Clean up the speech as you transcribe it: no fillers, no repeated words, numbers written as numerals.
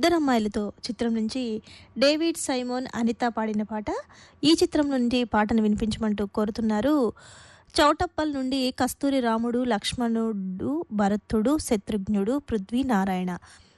ఇద్దరమ్మాయిలతో చిత్రం నుంచి డేవిడ్ సైమోన్, అనిత పాడిన పాట. ఈ చిత్రం నుండి పాటను వినిపించమంటూ కోరుతున్నారు చౌటప్పల్ నుండి కస్తూరి రాముడు, లక్ష్మణుడు, భరతుడు, శత్రుఘ్నుడు, పృథ్వీ నారాయణ.